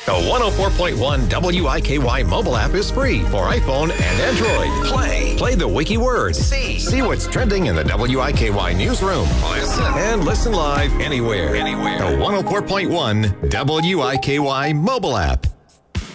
The 104.1 WIKY mobile app is free for iPhone and Android. Play the wiki words. See what's trending in the WIKY newsroom. Listen live anywhere. The 104.1 WIKY mobile app.